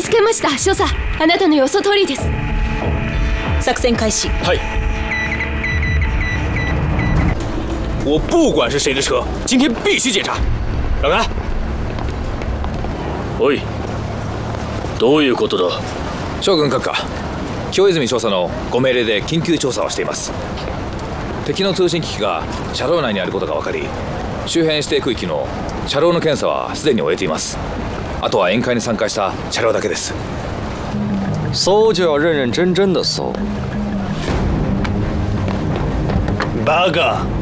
見つけました。少佐、あなたの予想通りです。 作戦开始。 嗨，我不管是谁的车，今天必须检查。让开！ おい、どういうことだ。 将軍閣下、京泉少佐のご命令で緊急調査をしています。敵の通信機器が車両内にあることが分かり、周辺指定区域の車両の検査はすでに終えています。あとは宴会に参加した車両だけです。 搜就要认认真真的搜。 バカ。